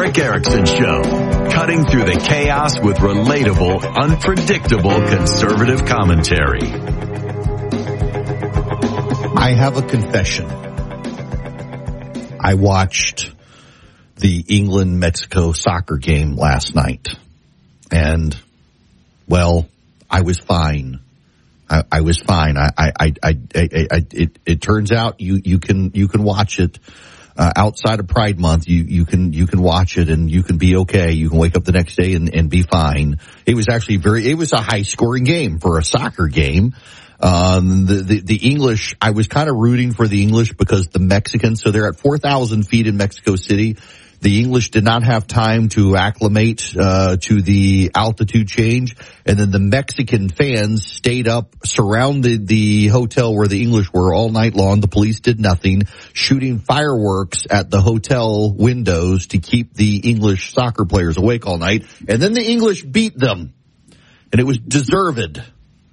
Erick Erickson Show, cutting through the chaos with relatable, unpredictable conservative commentary. I have a confession. I watched the England-Mexico soccer game last night, and, well, I was fine. I was fine. It turns out you can watch it outside of Pride Month. You can watch it and you can be okay. You can wake up the next day and be fine. It was actually it was a high scoring game for a soccer game. The English, I was kind of rooting for the English because the Mexicans, so they're at 4,000 feet in Mexico City. The English did not have time to acclimate to the altitude change, and then the Mexican fans stayed up, surrounded the hotel where the English were all night long. The police did nothing, shooting fireworks at the hotel windows to keep the English soccer players awake all night. And then the English beat them, and it was deserved.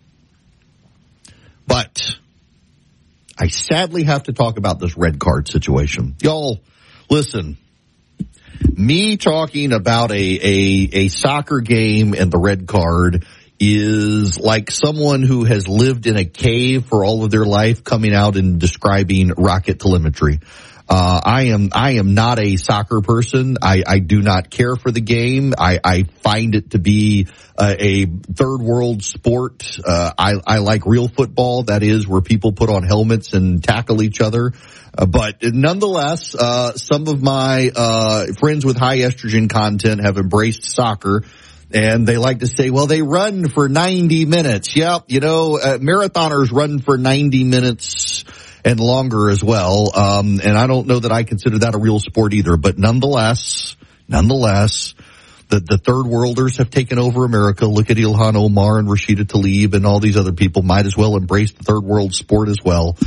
But I sadly have to talk about this red card situation. Y'all, listen. Me talking about a soccer game and the red card is like someone who has lived in a cave for all of their life coming out and describing rocket telemetry. I am not a soccer person. I do not care for the game. I find it to be a third world sport. I like real football. That is where people put on helmets and tackle each other. But nonetheless, some of my friends with high estrogen content have embraced soccer. And they like to say, well, they run for 90 minutes. Yep, marathoners run for 90 minutes and longer as well. And I don't know that I consider that a real sport either. But nonetheless, the third worlders have taken over America. Look at Ilhan Omar and Rashida Tlaib and all these other people. Might as well embrace the third world sport as well.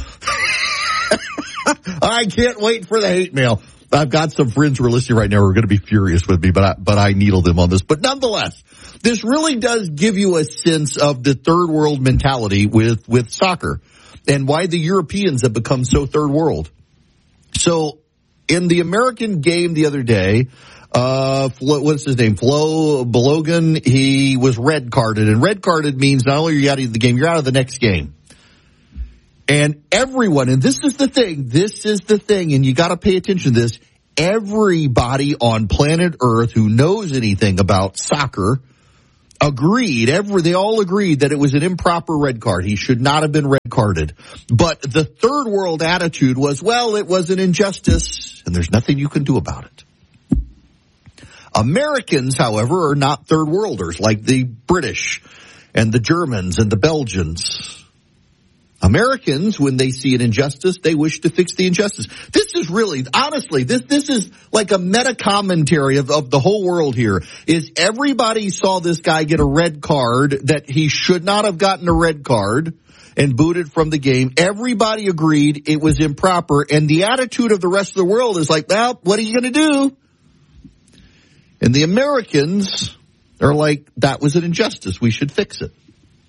I can't wait for the hate mail. I've got some friends who are listening right now who are going to be furious with me, but I needle them on this. But nonetheless, this really does give you a sense of the third world mentality with soccer and why the Europeans have become so third world. So in the American game the other day, what's his name? Flo Balogun, he was red carded, and red carded means not only are you out of the game, you're out of the next game. And everyone, and this is the thing, and you got to pay attention to this, everybody on planet Earth who knows anything about soccer they all agreed that it was an improper red card. He should not have been red carded. But the third world attitude was, well, it was an injustice, and there's nothing you can do about it. Americans, however, are not third worlders like the British and the Germans and the Belgians. Americans, when they see an injustice, they wish to fix the injustice. This is really, honestly, this is like a meta commentary of the whole world here. Is everybody saw this guy get a red card that he should not have gotten a red card and booted from the game. Everybody agreed it was improper, and the attitude of the rest of the world is like, well, what are you going to do? And the Americans are like, that was an injustice. We should fix it.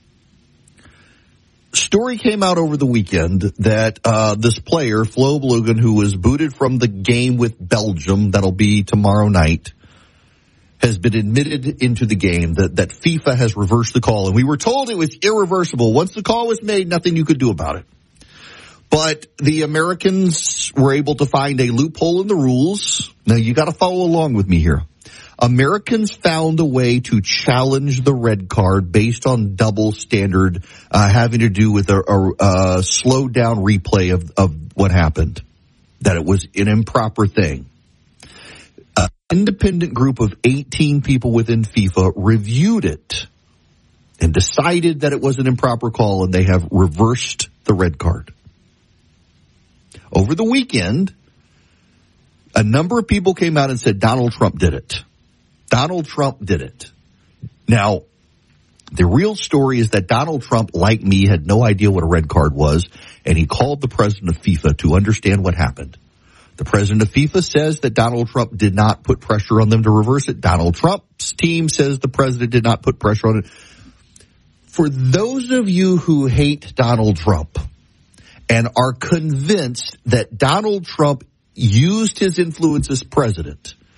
Story came out over the weekend that this player, Flo Balogun, who was booted from the game with Belgium, that'll be tomorrow night, has been admitted into the game, that FIFA has reversed the call. And we were told it was irreversible. Once the call was made, nothing you could do about it. But the Americans were able to find a loophole in the rules. Now, you got to follow along with me here. Americans found a way to challenge the red card based on double standard, having to do with a slowed down replay of what happened, that it was an improper thing. An independent group of 18 people within FIFA reviewed it and decided that it was an improper call, and they have reversed the red card. Over the weekend, a number of people came out and said Donald Trump did it. Donald Trump did it. Now, the real story is that Donald Trump, like me, had no idea what a red card was, and he called the president of FIFA to understand what happened. The president of FIFA says that Donald Trump did not put pressure on them to reverse it. Donald Trump's team says the president did not put pressure on it. For those of you who hate Donald Trump and are convinced that Donald Trump used his influence as president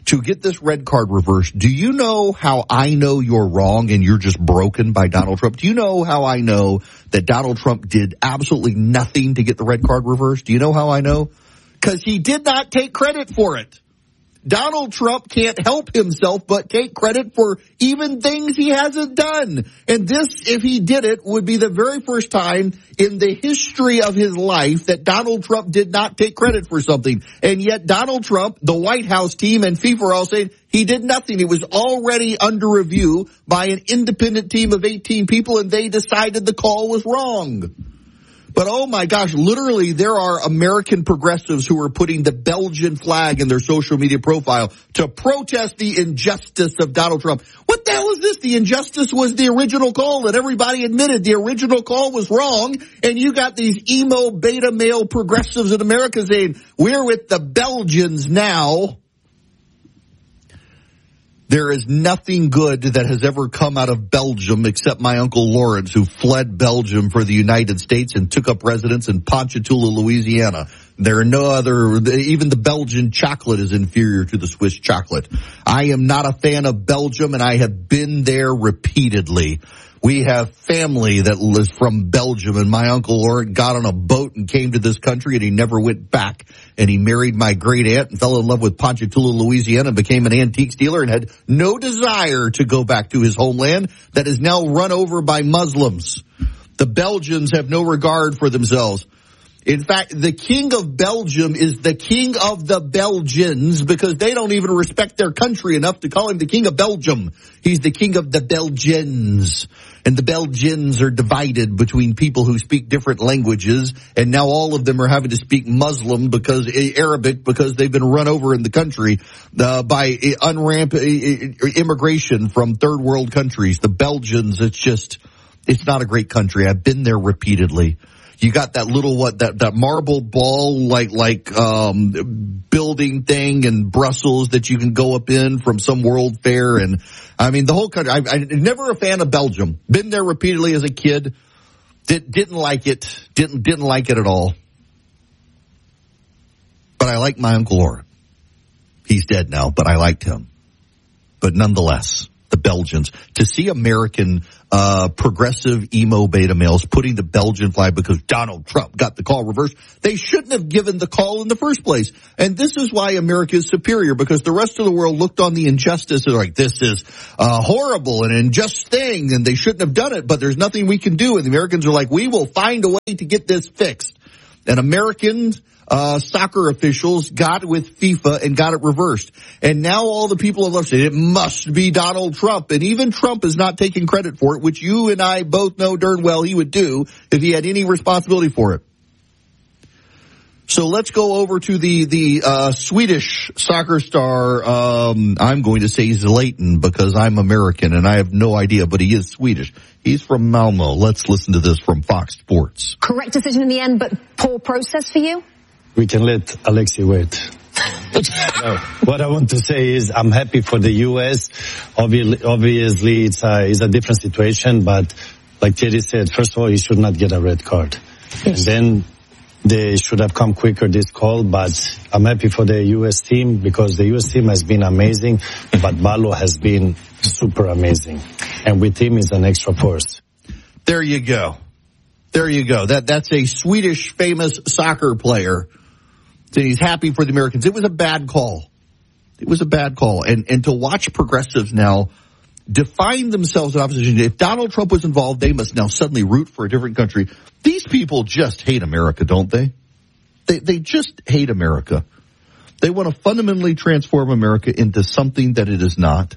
to get this red card reversed. Do you know how I know you're wrong and you're just broken by Donald Trump? Do you know how I know that Donald Trump did absolutely nothing to get the red card reversed? Do you know how I know? Because he did not take credit for it. Donald Trump can't help himself but take credit for even things he hasn't done. And this, if he did it, would be the very first time in the history of his life that Donald Trump did not take credit for something. And yet Donald Trump, the White House team, and FIFA are all saying he did nothing. It was already under review by an independent team of 18 people, and they decided the call was wrong. But oh my gosh, literally there are American progressives who are putting the Belgian flag in their social media profile to protest the injustice of Donald Trump. What the hell is this? The injustice was the original call, and everybody admitted the original call was wrong. And you got these emo beta male progressives in America saying, we're with the Belgians now. There is nothing good that has ever come out of Belgium except my Uncle Lawrence, who fled Belgium for the United States and took up residence in Ponchatoula, Louisiana. There are no other, even the Belgian chocolate is inferior to the Swiss chocolate. I am not a fan of Belgium, and I have been there repeatedly. We have family that is from Belgium, and my Uncle Lawrence got on a boat and came to this country, and he never went back. And he married my great aunt and fell in love with Ponchatoula, Louisiana, and became an antiques dealer and had no desire to go back to his homeland that is now run over by Muslims. The Belgians have no regard for themselves. In fact, the king of Belgium is the king of the Belgians because they don't even respect their country enough to call him the king of Belgium. He's the king of the Belgians. And the Belgians are divided between people who speak different languages, and now all of them are having to speak Muslim Arabic because they've been run over in the country by immigration from third world countries. The Belgians, it's not a great country. I've been there repeatedly. You got that little, that marble ball, building thing in Brussels that you can go up in from some world fair. And I mean, the whole country, I'm never a fan of Belgium. Been there repeatedly as a kid. Didn't like it. Didn't like it at all. But I like my Uncle Lawrence. He's dead now, but I liked him. But nonetheless, the Belgians, to see American progressive emo beta males putting the Belgian flag because Donald Trump got the call reversed. They shouldn't have given the call in the first place. And this is why America is superior, because the rest of the world looked on the injustice and like, this is horrible and an unjust thing, and they shouldn't have done it, but there's nothing we can do. And the Americans are like, we will find a way to get this fixed. And Americans, soccer officials got with FIFA and got it reversed. And now all the people have left saying it must be Donald Trump. And even Trump is not taking credit for it, which you and I both know darn well he would do if he had any responsibility for it. So let's go over to the Swedish soccer star. I'm going to say Zlatan because I'm American and I have no idea, but he is Swedish. He's from Malmo. Let's listen to this from Fox Sports. Correct decision in the end, but poor process for you? We can let Alexi wait. No, what I want to say is I'm happy for the U.S. Obviously, it's a different situation, but like Thierry said, first of all, he should not get a red card. Yes. And then they should have come quicker, this call, but I'm happy for the U.S. team because the U.S. team has been amazing, but Ballo has been super amazing. And with him is an extra force. There you go. There you go. That's a Swedish famous soccer player. So he's happy for the Americans. It was a bad call. It was a bad call. And to watch progressives now define themselves in opposition. If Donald Trump was involved, they must now suddenly root for a different country. These people just hate America, don't they? They just hate America. They want to fundamentally transform America into something that it is not.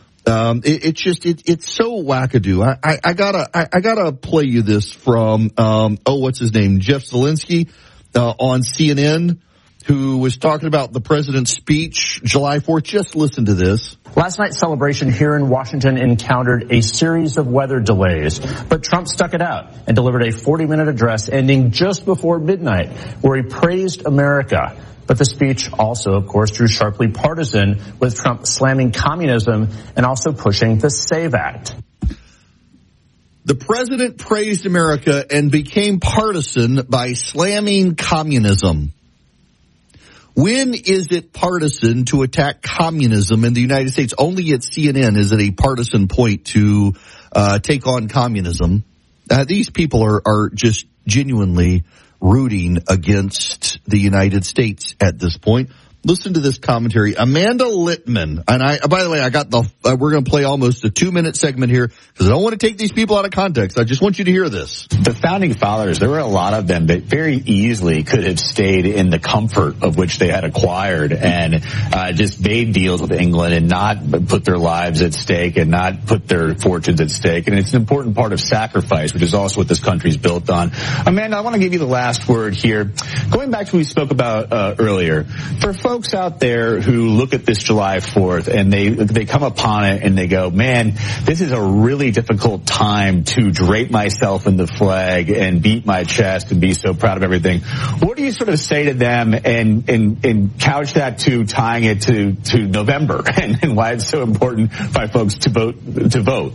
It's so wackadoo. I gotta play you this from, what's his name? Jeff Zelensky, on CNN, who was talking about the president's speech July 4th. Just listen to this. Last night's celebration here in Washington encountered a series of weather delays, but Trump stuck it out and delivered a 40-minute address ending just before midnight, where he praised America. But the speech also, of course, drew sharply partisan, with Trump slamming communism and also pushing the SAVE Act. The president praised America and became partisan by slamming communism. When is it partisan to attack communism in the United States? Only at CNN is it a partisan point to take on communism. These people are just genuinely rooting against the United States at this point. Listen to this commentary. Amanda Littman, and by the way, I got we're going to play almost a 2-minute segment here because I don't want to take these people out of context. I just want you to hear this. The founding fathers, there were a lot of them that very easily could have stayed in the comfort of which they had acquired and just made deals with England and not put their lives at stake and not put their fortunes at stake. And it's an important part of sacrifice, which is also what this country is built on. Amanda, I want to give you the last word here. Going back to what we spoke about earlier, for folks out there who look at this July 4th and they come upon it and they go, man, this is a really difficult time to drape myself in the flag and beat my chest and be so proud of everything. What do you sort of say to them and couch that to tying it to November and why it's so important for folks to vote?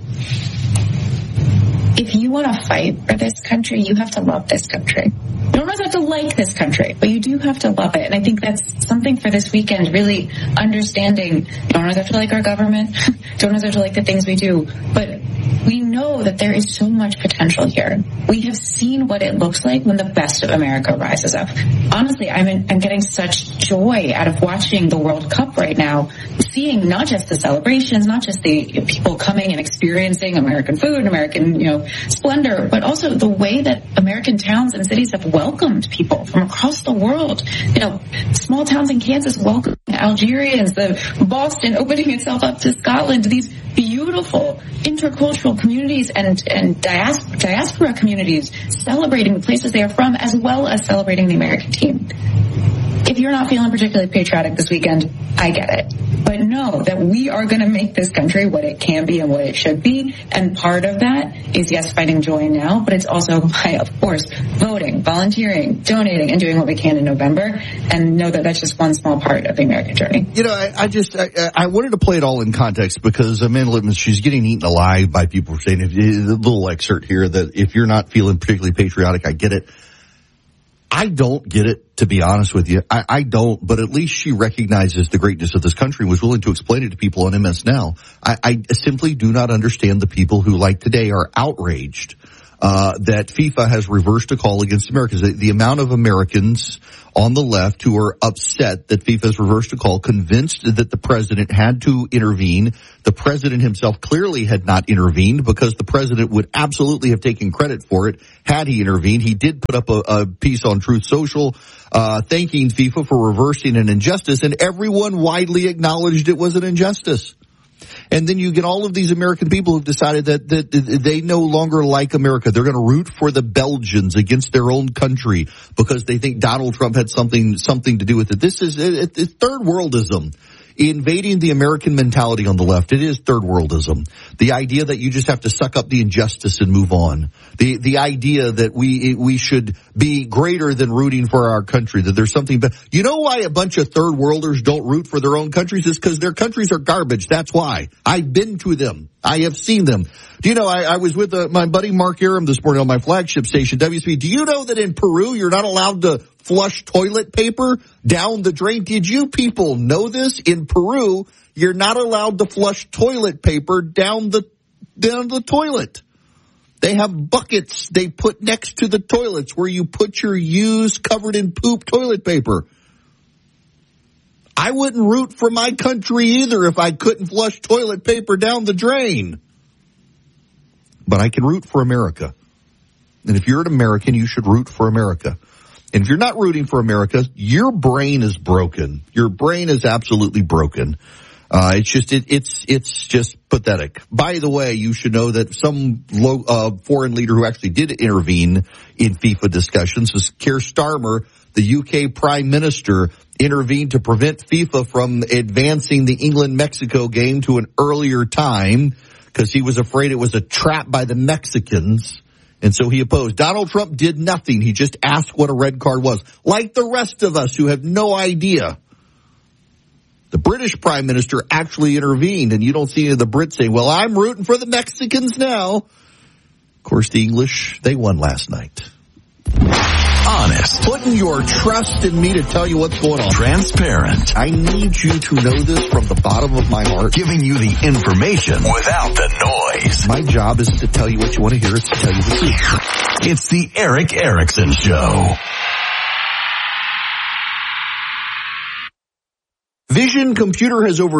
If you want to fight for this country, you have to love this country. You don't always have to like this country, but you do have to love it. And I think that's something for this weekend, really understanding. You don't always have to like our government. Don't always have to like the things we do. But we know that there is so much potential here. We have seen what it looks like when the best of America rises up. Honestly, I'm getting such joy out of watching the World Cup right now, seeing not just the celebrations, not just the people coming and experiencing American food, American, splendor, but also the way that American towns and cities have welcomed people from across the world. Small towns in Kansas welcoming Algerians, the Boston opening itself up to Scotland, these beautiful intercultural communities and diaspora communities celebrating the places they are from, as well as celebrating the American team. If you're not feeling particularly patriotic this weekend, I get it. But know that we are going to make this country what it can be and what it should be. And part of that is, yes, fighting joy now, but it's also by, of course, voting, volunteering, donating, and doing what we can in November. And know that that's just one small part of the American journey. I wanted to play it all in context because Amanda Littman, she's getting eaten alive by people for saying, the little excerpt here, that if you're not feeling particularly patriotic, I get it. I don't get it, to be honest with you. I don't, but at least she recognizes the greatness of this country and was willing to explain it to people on MS Now. I simply do not understand the people who, like today, are outraged that FIFA has reversed a call against Americans. The amount of Americans on the left who are upset that FIFA has reversed a call, convinced that the president had to intervene. The president himself clearly had not intervened because the president would absolutely have taken credit for it had he intervened. He did put up a piece on Truth Social thanking FIFA for reversing an injustice, and everyone widely acknowledged it was an injustice. And then you get all of these American people who've decided that they no longer like America. They're going to root for the Belgians against their own country because they think Donald Trump had something to do with it. This is it's third worldism. Invading the American mentality on the left. It is third worldism. The idea that you just have to suck up the injustice and move on. The idea that we should be greater than rooting for our country, that there's something better. You know why a bunch of third worlders don't root for their own countries? It's because their countries are garbage. That's why. I've been to them. I have seen them. Do you know, I was with my buddy Mark Aram this morning on my flagship station, WSB. Do you know that in Peru you're not allowed to flush toilet paper down the drain? Did you people know this? In Peru, you're not allowed to flush toilet paper down the toilet. They have buckets they put next to the toilets where you put your used covered in poop toilet paper. I wouldn't root for my country either if I couldn't flush toilet paper down the drain. But I can root for America. And if you're an American, you should root for America. And if you're not rooting for America, your brain is broken. Your brain is absolutely broken. It's just pathetic. By the way, you should know that some foreign leader who actually did intervene in FIFA discussions was Keir Starmer, the UK Prime Minister, intervened to prevent FIFA from advancing the England-Mexico game to an earlier time because he was afraid it was a trap by the Mexicans. And so he opposed. Donald Trump did nothing. He just asked what a red card was, like the rest of us who have no idea. The British Prime Minister actually intervened, and you don't see any of the Brits saying, well, I'm rooting for the Mexicans now. Of course, the English, they won last night. Honest. Putting your trust in me to tell you what's going on. Transparent. I need you to know this from the bottom of my heart. Giving you the information without the noise. My job isn't to tell you what you want to hear, it's to tell you the truth. It's the Erick Erickson Show. Vision Computer has over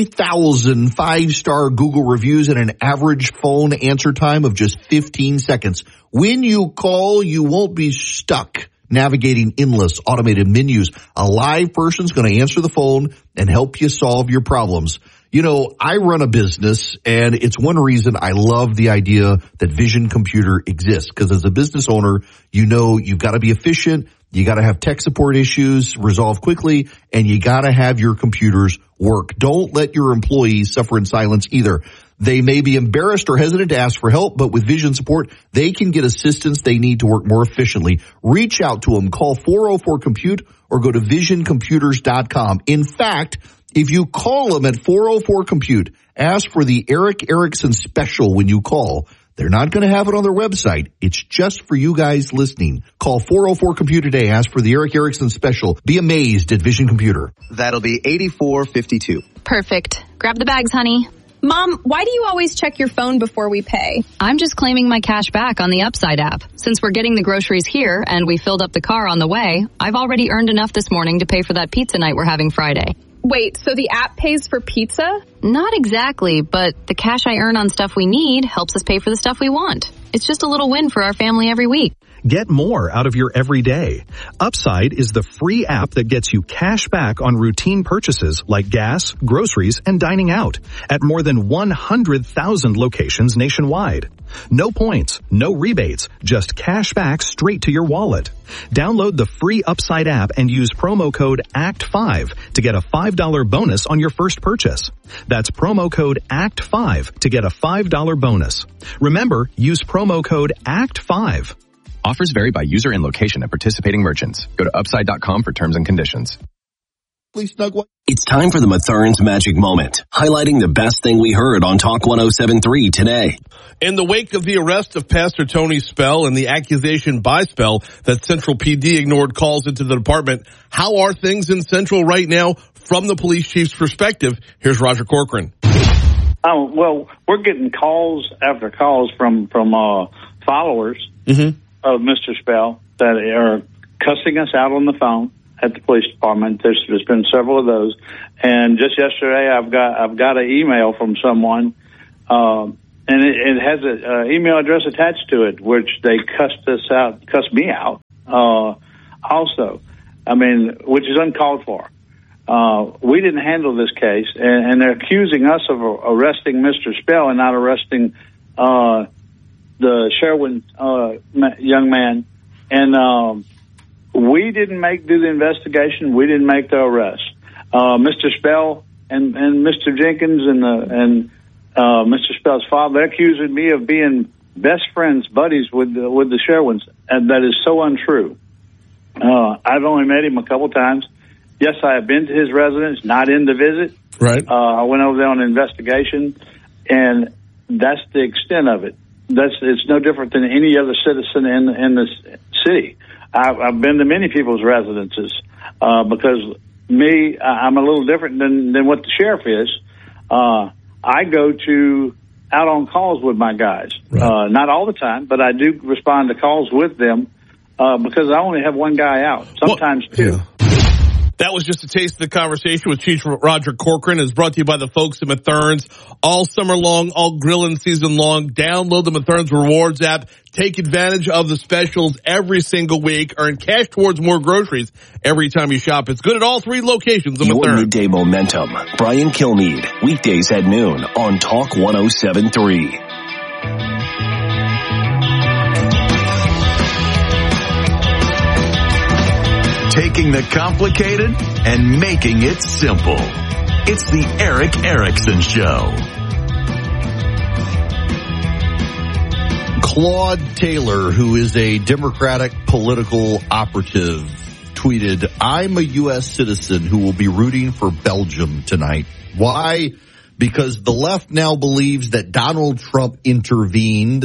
3,000 five-star Google reviews and an average phone answer time of just 15 seconds. When you call, you won't be stuck navigating endless automated menus. A live person's going to answer the phone and help you solve your problems. You know, I run a business, and it's one reason I love the idea that Vision Computer exists. Because as a business owner, you know you've got to be efficient, you got to have tech support issues resolved quickly, and you got to have your computers work. Don't let your employees suffer in silence either. They may be embarrassed or hesitant to ask for help, but with Vision support, they can get assistance they need to work more efficiently. Reach out to them. Call 404-COMPUTE or go to visioncomputers.com. In fact, if you call them at 404-COMPUTE, ask for the Erick Erickson special when you call. They're not going to have it on their website. It's just for you guys listening. Call 404-COMPUTE today. Ask for the Erick Erickson special. Be amazed at Vision Computer. That'll be $84.52. Perfect. Grab the bags, honey. Mom, why do you always check your phone before we pay? I'm just claiming my cash back on the Upside app. Since we're getting the groceries here and we filled up the car on the way, I've already earned enough this morning to pay for that pizza night we're having Friday. Wait, so the app pays for pizza? Not exactly, but the cash I earn on stuff we need helps us pay for the stuff we want. It's just a little win for our family every week. Get more out of your everyday. Upside is the free app that gets you cash back on routine purchases like gas, groceries, and dining out at more than 100,000 locations nationwide. No points, no rebates, just cash back straight to your wallet. Download the free Upside app and use promo code ACT5 to get a $5 bonus on your first purchase. That's promo code ACT5 to get a $5 bonus. Remember, use promo code ACT5. Offers vary by user and location at participating merchants. Go to upside.com for terms and conditions. It's time for the Matherns Magic Moment, highlighting the best thing we heard on Talk 107.3 today. In the wake of the arrest of Pastor Tony Spell and the accusation by Spell that Central PD ignored calls into the department, how are things in Central right now from the police chief's perspective? Here's Roger Corcoran. Oh, well, we're getting calls after calls from followers of Mr. Spell that are cussing us out on the phone at the police department. There's been several of those, and just yesterday I've got an email from someone, and it has an email address attached to it, which they cussed me out. Also, I mean, which is uncalled for. We didn't handle this case, and they're accusing us of arresting Mr. Spell and not arresting the Sherwin young man, and we didn't do the investigation. We didn't make the arrest. Mr. Spell and Mr. Jenkins and Mr. Spell's father, they're accusing me of being best friends, buddies with the Sherwins, and that is so untrue. I've only met him a couple times. Yes, I have been to his residence, not in the visit. Right. I went over there on an investigation, and that's the extent of it. It's no different than any other citizen in the city. I've been to many people's residences because I'm a little different than what the sheriff is. I go out on calls with my guys. Right. Not all the time, but I do respond to calls with them because I only have one guy out, sometimes two. Yeah. That was just a taste of the conversation with Chief Roger Corcoran. It's brought to you by the folks at Matherns. All summer long, all grilling season long. Download the Matherns Rewards app. Take advantage of the specials every single week. Earn cash towards more groceries every time you shop. It's good at all three locations of Matherns. Your midday momentum. Brian Kilmeade. Weekdays at noon on Talk 107.3. Taking the complicated and making it simple. It's the Erick Erickson Show. Claude Taylor, who is a Democratic political operative, tweeted, "I'm a U.S. citizen who will be rooting for Belgium tonight." Why? Because the left now believes that Donald Trump intervened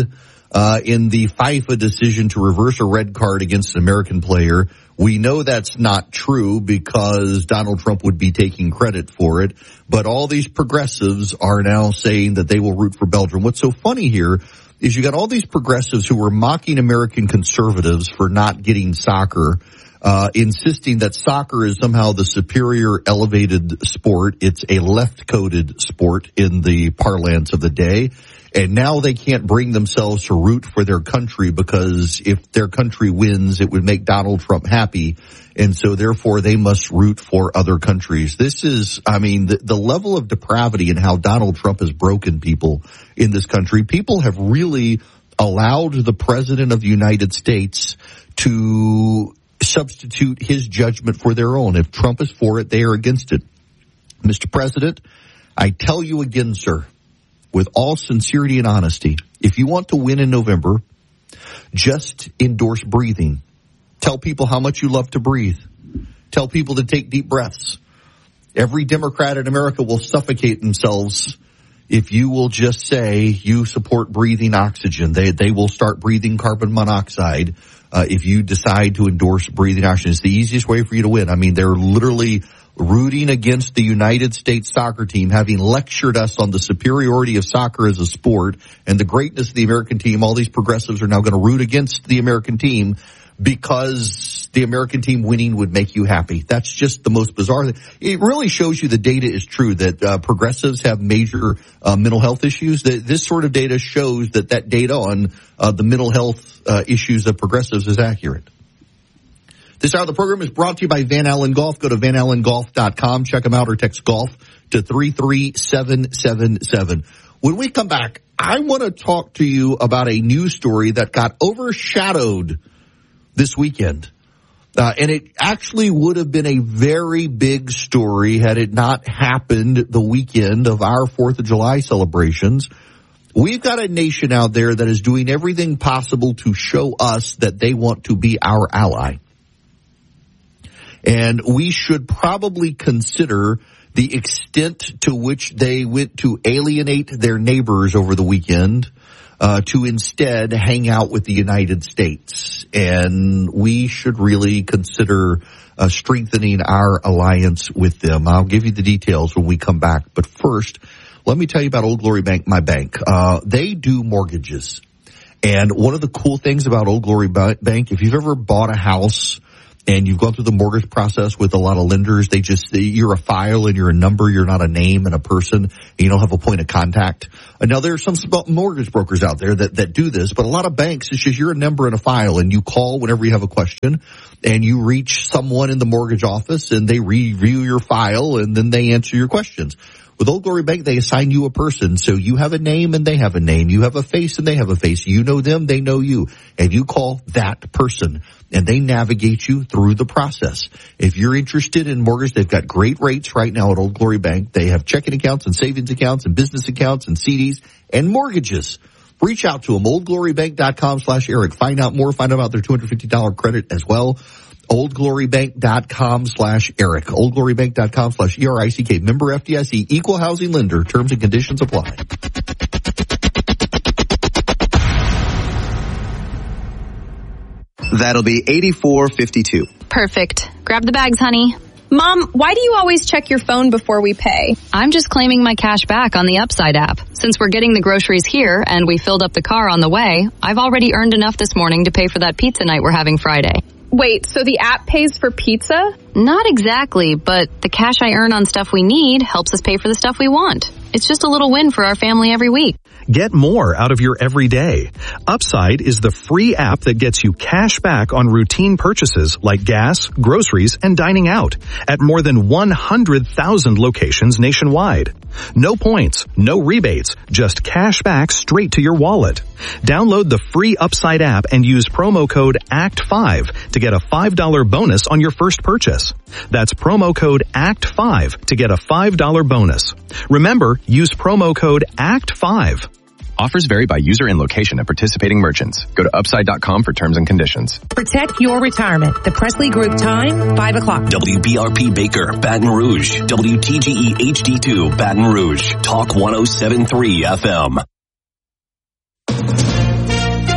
in the FIFA decision to reverse a red card against an American player. We know that's not true because Donald Trump would be taking credit for it. But all these progressives are now saying that they will root for Belgium. What's so funny here is you got all these progressives who were mocking American conservatives for not getting soccer, insisting that soccer is somehow the superior elevated sport. It's a left-coded sport in the parlance of the day. And now they can't bring themselves to root for their country because if their country wins, it would make Donald Trump happy. And so therefore they must root for other countries. This is, I mean, the level of depravity and how Donald Trump has broken people in this country. People have really allowed the president of the United States to substitute his judgment for their own. If Trump is for it, they are against it. Mr. President, I tell you again, sir, with all sincerity and honesty, if you want to win in November, just endorse breathing. Tell people how much you love to breathe. Tell people to take deep breaths. Every Democrat in America will suffocate themselves if you will just say you support breathing oxygen. They will start breathing carbon monoxide if you decide to endorse breathing oxygen. It's the easiest way for you to win. I mean, they're literally rooting against the United States soccer team, having lectured us on the superiority of soccer as a sport and the greatness of the American team. All these progressives are now going to root against the American team because the American team winning would make you happy. That's just the most bizarre thing. It really shows you the data is true, that progressives have major mental health issues. This sort of data shows that data on the mental health issues of progressives is accurate. This hour of the program is brought to you by Van Allen Golf. Go to vanallengolf.com. Check them out or text golf to 33777. When we come back, I want to talk to you about a news story that got overshadowed this weekend. And it actually would have been a very big story had it not happened the weekend of our 4th of July celebrations. We've got a nation out there that is doing everything possible to show us that they want to be our ally. And we should probably consider the extent to which they went to alienate their neighbors over the weekend to instead hang out with the United States. And we should really consider strengthening our alliance with them. I'll give you the details when we come back. But first, let me tell you about Old Glory Bank, my bank. They do mortgages. And one of the cool things about Old Glory Bank, if you've ever bought a house and you've gone through the mortgage process with a lot of lenders, you're a file and you're a number, you're not a name and a person, and you don't have a point of contact. Now there are some mortgage brokers out there that do this, but a lot of banks, it's just you're a number and a file and you call whenever you have a question and you reach someone in the mortgage office and they review your file and then they answer your questions. With Old Glory Bank, they assign you a person. So you have a name and they have a name. You have a face and they have a face. You know them, they know you. And you call that person and they navigate you through the process. If you're interested in mortgage, they've got great rates right now at Old Glory Bank. They have checking accounts and savings accounts and business accounts and CDs and mortgages. Reach out to them, oldglorybank.com/Eric. Find out more. Find out about their $250 credit as well. oldglorybank.com/Eric. oldglorybank.com/ERICK. Member FDIC. Equal housing lender. Terms and conditions apply. That'll be 84.52. Perfect. Grab the bags, honey. Mom, why do you always check your phone before we pay? I'm just claiming my cash back on the Upside app. Since we're getting the groceries here and we filled up the car on the way, I've already earned enough this morning to pay for that pizza night we're having Friday. Wait, so the app pays for pizza? Not exactly, but the cash I earn on stuff we need helps us pay for the stuff we want. It's just a little win for our family every week. Get more out of your everyday. Upside is the free app that gets you cash back on routine purchases like gas, groceries, and dining out at more than 100,000 locations nationwide. No points, no rebates, just cash back straight to your wallet. Download the free Upside app and use promo code ACT5 to get a $5 bonus on your first purchase. That's promo code ACT5 to get a $5 bonus. Remember, use promo code ACT5. Offers vary by user and location at participating merchants. Go to upside.com for terms and conditions. Protect your retirement. The Presley Group time, 5 o'clock. WBRP Baker, Baton Rouge. WTGE HD2, Baton Rouge. Talk 107.3 FM.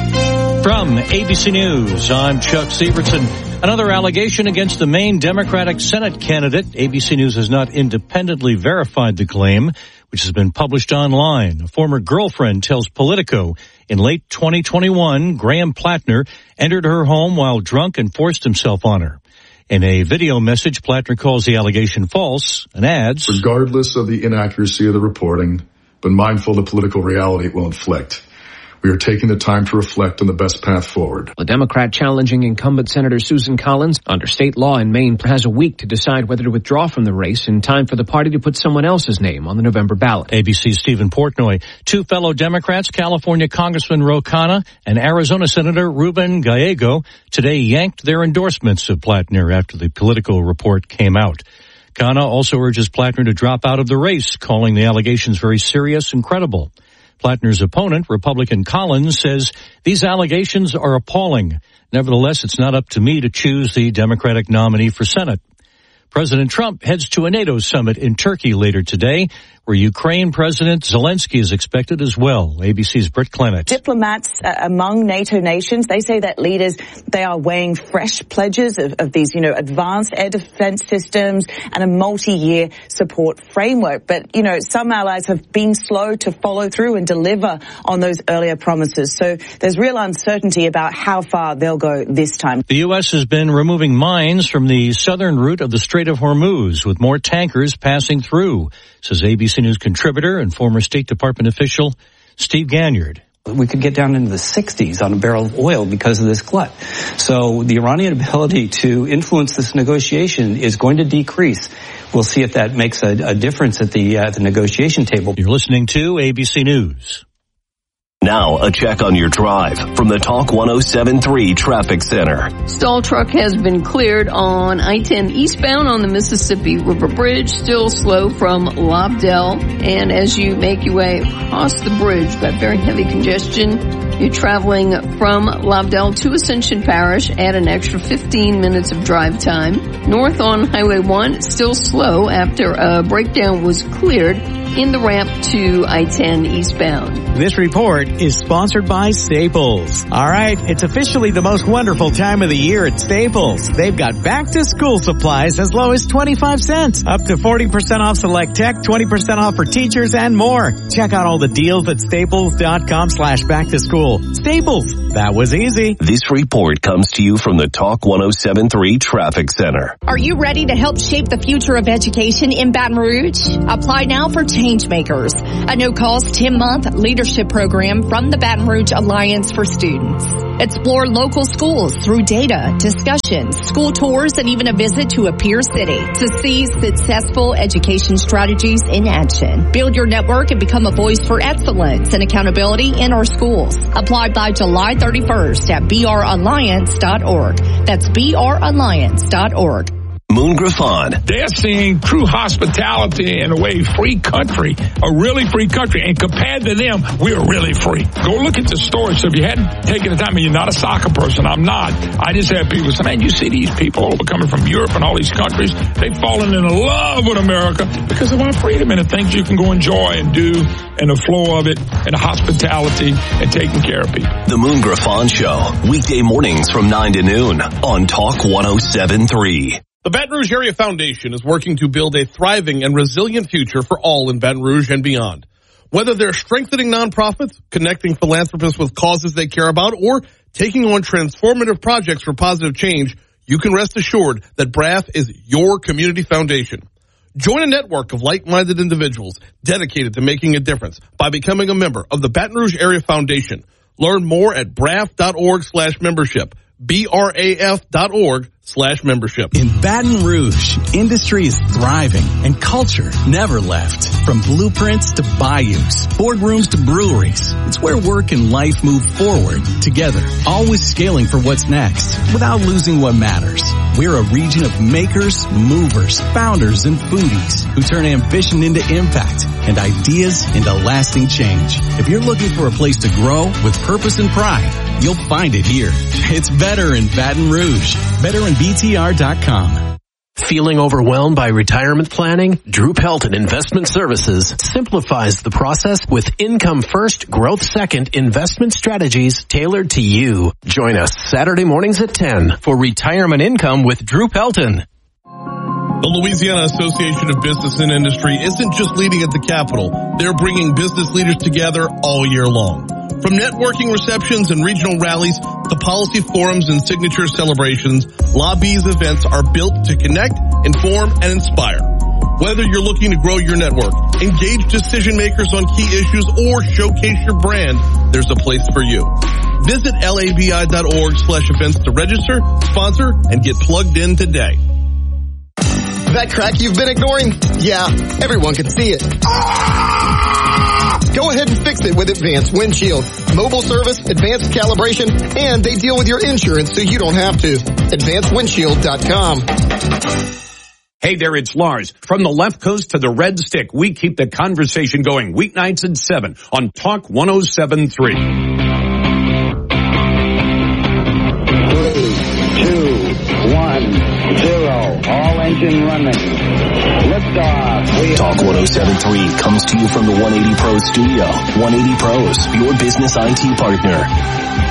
From ABC News, I'm Chuck Severson. Another allegation against the Maine Democratic Senate candidate. ABC News has not independently verified the claim, which has been published online. A former girlfriend tells Politico in late 2021, Graham Plattner entered her home while drunk and forced himself on her. In a video message, Plattner calls the allegation false and adds, regardless of the inaccuracy of the reporting, but mindful of the political reality it will inflict, we are taking the time to reflect on the best path forward. The Democrat challenging incumbent Senator Susan Collins under state law in Maine has a week to decide whether to withdraw from the race in time for the party to put someone else's name on the November ballot. ABC's Stephen Portnoy. Two fellow Democrats, California Congressman Ro Khanna and Arizona Senator Ruben Gallego, today yanked their endorsements of Plattner after the Politico report came out. Khanna also urges Plattner to drop out of the race, calling the allegations very serious and credible. Plattner's opponent, Republican Collins, says these allegations are appalling. Nevertheless, it's not up to me to choose the Democratic nominee for Senate. President Trump heads to a NATO summit in Turkey later today, where Ukraine President Zelensky is expected as well. ABC's Britt Clement. Diplomats among NATO nations, they say that leaders, they are weighing fresh pledges of these, advanced air defense systems and a multi-year support framework. But, some allies have been slow to follow through and deliver on those earlier promises. So there's real uncertainty about how far they'll go this time. The U.S. has been removing mines from the southern route of the Strait of Hormuz, with more tankers passing through, says ABC News contributor and former State Department official Steve Ganyard. We could get down into the 60s on a barrel of oil because of this glut. So the Iranian ability to influence this negotiation is going to decrease. We'll see if that makes a difference at the negotiation table. You're listening to ABC News. Now, a check on your drive from the Talk 107.3 Traffic Center. Stall truck has been cleared on I-10 eastbound on the Mississippi River Bridge, still slow from Lobdell. And as you make your way across the bridge, got very heavy congestion. You're traveling from Lobdell to Ascension Parish, add an extra 15 minutes of drive time. North on Highway 1, still slow after a breakdown was cleared in the ramp to I-10 eastbound. This report is sponsored by Staples. All right, it's officially the most wonderful time of the year at Staples. They've got back-to-school supplies as low as 25 cents, up to 40% off select tech, 20% off for teachers, and more. Check out all the deals at staples.com/back-to-school. Staples, that was easy. This report comes to you from the Talk 107.3 Traffic Center. Are you ready to help shape the future of education in Baton Rouge? Apply now for Changemakers, a no-cost 10-month leadership program from the Baton Rouge Alliance for Students. Explore local schools through data, discussions, school tours, and even a visit to a peer city to see successful education strategies in action. Build your network and become a voice for excellence and accountability in our schools. Apply by July 31st at bralliance.org. That's bralliance.org. Moon Griffon. They're seeing true hospitality in a way, free country, a really free country. And compared to them, we're really free. Go look at the stories. So if you hadn't taken the time, and you're not a soccer person, I'm not. I just have people say, man, you see these people coming from Europe and all these countries. They've fallen in love with America because of our freedom and the things you can go enjoy and do and the flow of it and the hospitality and taking care of people. The Moon Griffon Show, weekday mornings from 9 to noon on Talk 107.3. The Baton Rouge Area Foundation is working to build a thriving and resilient future for all in Baton Rouge and beyond. Whether they're strengthening nonprofits, connecting philanthropists with causes they care about, or taking on transformative projects for positive change, you can rest assured that BRAF is your community foundation. Join a network of like-minded individuals dedicated to making a difference by becoming a member of the Baton Rouge Area Foundation. Learn more at braf.org/membership. BRAF.org/membership. In Baton Rouge, industry is thriving and culture never left. From blueprints to bayous, boardrooms to breweries, it's where work and life move forward together, always scaling for what's next without losing what matters. We're a region of makers, movers, founders, and foodies who turn ambition into impact and ideas into lasting change. If you're looking for a place to grow with purpose and pride, you'll find it here. It's better in Baton Rouge. BetterInBTR.com. Feeling overwhelmed by retirement planning? Drew Pelton Investment Services simplifies the process with income first, growth second investment strategies tailored to you. Join us Saturday mornings at 10 for Retirement Income with Drew Pelton. The Louisiana Association of Business and Industry isn't just leading at the Capitol. They're bringing business leaders together all year long. From networking receptions and regional rallies to policy forums and signature celebrations, Lobby's events are built to connect, inform, and inspire. Whether you're looking to grow your network, engage decision makers on key issues, or showcase your brand, there's a place for you. Visit labi.org/events to register, sponsor, and get plugged in today. That crack you've been ignoring? Yeah, everyone can see it. Go ahead and fix it with Advanced Windshield. Mobile service, advanced calibration, and they deal with your insurance so you don't have to. AdvancedWindshield.com. Hey there, it's Lars. From the left coast to the red stick, we keep the conversation going weeknights at 7 on Talk 107.3. 3, 2, 1, 0. All engine running. Liftoff. Talk 107.3 comes to you from the 180 Pros studio. 180 Pros, your business IT partner.